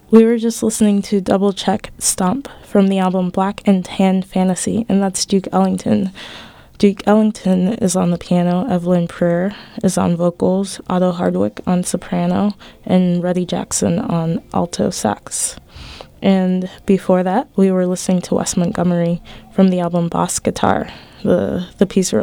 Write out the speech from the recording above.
We were just listening to Double Check Stomp from the album Black and Tan Fantasy, and that's Duke Ellington. Duke Ellington is on the piano, Evelyn Preer is on vocals, Otto Hardwick on soprano, and Reddy Jackson on alto sax. And before that, we were listening to Wes Montgomery from the album Boss Guitar. The piece we're